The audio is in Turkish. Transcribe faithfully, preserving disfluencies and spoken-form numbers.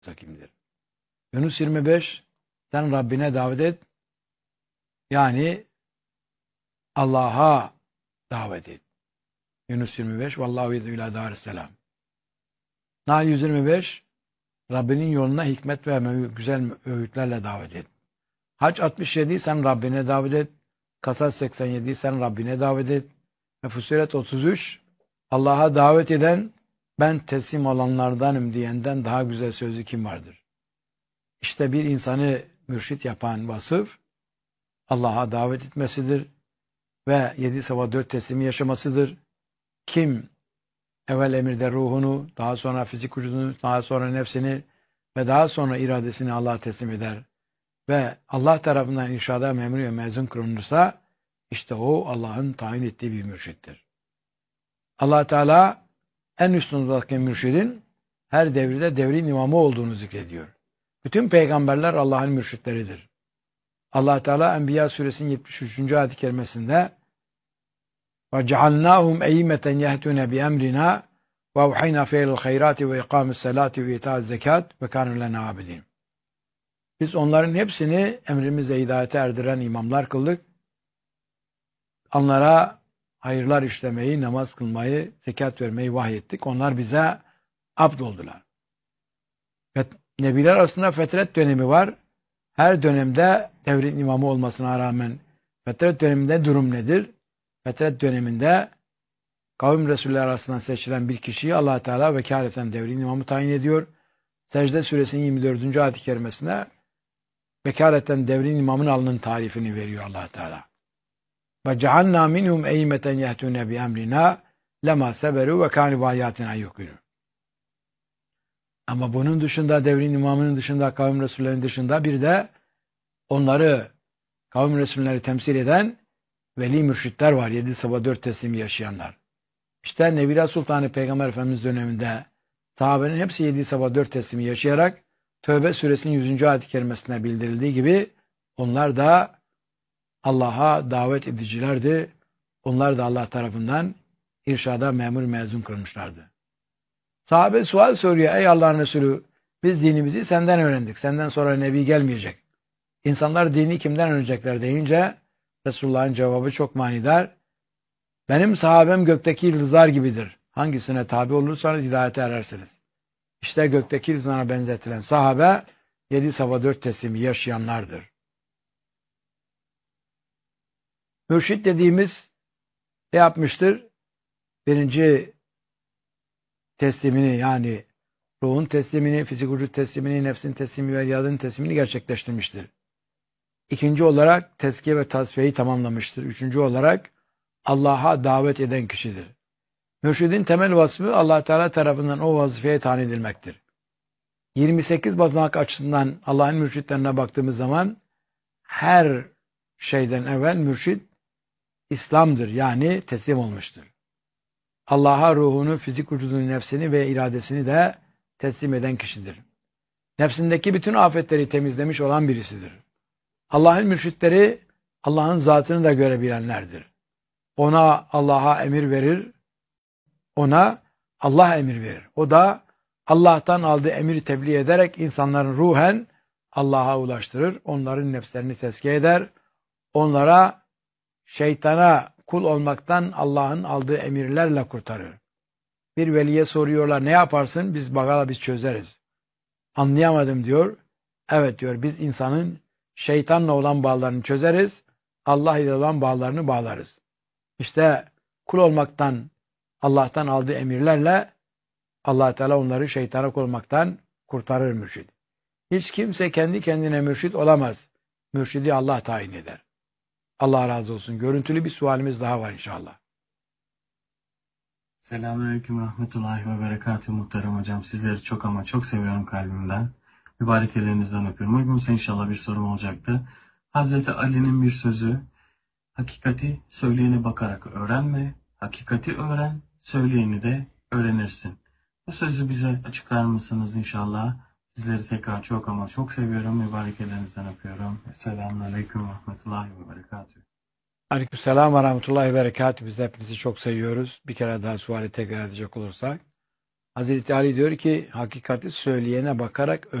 müstakimdir. Yunus yirmi beş, sen Rabbine davet et. Yani Allah'a davet et. Yunus yirmi beş, vallahu yed'u ila darisselam. Nahl yüz yirmi beş, Rabbinin yoluna hikmet ve güzel öğütlerle davet et. Hac altmış yedi, sen Rabbine davet et. Kasas seksen yedi, sen Rabbine davet et. Ve Fussilet otuz üç, Allah'a davet eden, ben teslim olanlardanım diyenden daha güzel sözü kim vardır? İşte bir insanı mürşit yapan vasıf, Allah'a davet etmesidir ve yedi sabah dört teslimi yaşamasıdır. Kim evvel emirde ruhunu, daha sonra fizik vücudunu, daha sonra nefsini ve daha sonra iradesini Allah'a teslim eder ve Allah tarafından irşada memur ve mezun kılınırsa, işte o Allah'ın tayin ettiği bir mürşittir. Allah Teala en üstündeki mürşidin her devirde devrin imamı olduğunu zikrediyor. Bütün peygamberler Allah'ın mürşitleridir. Allah Teala Enbiya suresinin yetmiş üçüncü ayet-i kerimesinde وَجَعَلْنَاهُمْ اَيِّمَّةً يَهْدُونَ بِأَمْرِنَا وَاَوْحَيْنَا فِيهِ الْخَيْرَاتِ وَاِقَامِ الصَّلَاةِ وَاِيتَاءِ الزَّكَاةِ وَكَانُوا لَنَا عَابِدِينَ. Biz onların hepsini emrimizle hidayete erdiren imamlar kıldık. Onlara hayırlar işlemeyi, namaz kılmayı, zekat vermeyi vahyettik. Onlar bize abd oldular. Ve Nebiler arasında fetret dönemi var. Her dönemde devrin imamı olmasına rağmen fetret döneminde durum nedir? Fetret döneminde kavim Resulleri arasından seçilen bir kişiyi Allah Teala vekaleten devrin imamı tayin ediyor. Secde suresinin yirmi dördüncü ayet-i kerimesinde vekaleten devrin imamın alnının tarifini veriyor Allah Teala. Ve cealna minhum eymeten yehtune bi emrina lema seberu ve kâni vâyatina yuqinu. Ama bunun dışında, devrin imamının dışında, kavim Resullerinin dışında bir de onları, kavim Resulleri temsil eden veli mürşitler var. Yedi sabah dört teslimi yaşayanlar. İşte Nebiler Sultanı Peygamber Efendimiz döneminde sahabenin hepsi yedi sabah dört teslimi yaşayarak Tövbe suresinin yüzüncü ayet-i kerimesine bildirildiği gibi onlar da Allah'a davet edicilerdi. Onlar da Allah tarafından irşada memur mezun kılmışlardı. Sahabe sual soruyor. Ey Allah'ın Resulü, biz dinimizi senden öğrendik. Senden sonra Nebi gelmeyecek. İnsanlar dini kimden öğrenecekler deyince Resulullah'ın cevabı çok manidar. Benim sahabem gökteki yıldızlar gibidir. Hangisine tabi olursanız hidayete erersiniz. İşte gökteki yıldızlara benzetilen sahabe yedi sabah dört teslimi yaşayanlardır. Mürşit dediğimiz ne yapmıştır? Birinci teslimini, yani ruhun teslimini, fizik vücut teslimini, nefsin teslimini ve iradının teslimini gerçekleştirmiştir. İkinci olarak tezkiye ve tasfiyeyi tamamlamıştır. Üçüncü olarak Allah'a davet eden kişidir. Mürşidin temel vasfı Allah Teala tarafından o vazifeye tayin edilmektir. yirmi sekiz basamak açısından Allah'ın mürşitlerine baktığımız zaman her şeyden evvel mürşid İslam'dır, yani teslim olmuştur. Allah'a ruhunu, fizik vücudunu, nefsini ve iradesini de teslim eden kişidir. Nefsindeki bütün afetleri temizlemiş olan birisidir. Allah'ın mürşitleri Allah'ın zatını da görebilenlerdir. Ona Allah'a emir verir, ona Allah emir verir. O da Allah'tan aldığı emiri tebliğ ederek insanların ruhen Allah'a ulaştırır. Onların nefslerini tezkiye eder. Onlara şeytana kul olmaktan Allah'ın aldığı emirlerle kurtarır. Bir veliye soruyorlar, ne yaparsın? Biz bakala biz çözeriz. Anlayamadım diyor. Evet diyor, biz insanın şeytanla olan bağlarını çözeriz. Allah ile olan bağlarını bağlarız. İşte kul olmaktan, Allah'tan aldığı emirlerle Allah Teala onları şeytana kul olmaktan kurtarır mürşid. Hiç kimse kendi kendine mürşid olamaz. Mürşidi Allah tayin eder. Allah razı olsun. Görüntülü bir sualimiz daha var inşallah. Selamünaleyküm rahmetullahi ve berekatuhu muhterem hocam. Sizleri çok ama çok seviyorum kalbimden. Mübarek ellerinizden öpüyorum. Uygunsa inşallah bir sorum olacaktı. Hazreti Ali'nin bir sözü, hakikati söyleyene bakarak öğrenme, hakikati öğren, söyleyeni de öğrenirsin. Bu sözü bize açıklar mısınız inşallah? Sizleri tekrar çok ama çok seviyorum. Mübarek ellerinizden öpüyorum. Selamünaleyküm rahmetullahi ve berekatuhu. Aleykümselam ve rahmetullahi ve berekatuhu. Biz de hepinizi çok seviyoruz. Bir kere daha suali tekrar edecek olursak. Hazreti Ali diyor ki hakikati söyleyene bakarak